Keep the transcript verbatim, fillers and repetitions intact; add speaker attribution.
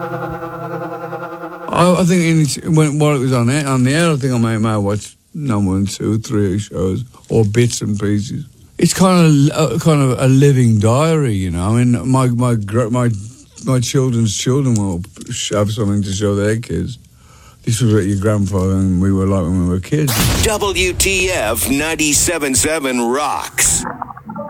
Speaker 1: I, I think in, when while it was on air, on the air, I think I may, may have watched number one, two, three shows or bits and pieces. It's kind of uh, kind of a living diary, you know. I mean, my my my my children's children will have something to show their kids. This was what your grandfather and we were like when we were kids.
Speaker 2: W T F ninety-seven point seven rocks.